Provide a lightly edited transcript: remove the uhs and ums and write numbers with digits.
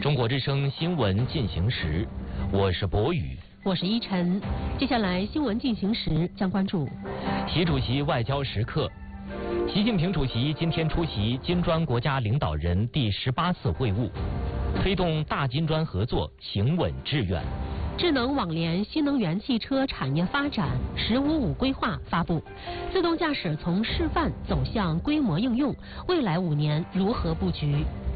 中国之声新闻进行时，我是博宇， 我是依晨。接下来新闻进行时将关注习主席外交时刻。习近平主席今天出席金砖国家领导人第18次会晤，推动大金砖合作行稳致远。 智能网联新能源汽车产业发展“15+5”规划发布，自动驾驶从示范走向规模应用，未来5年如何布局？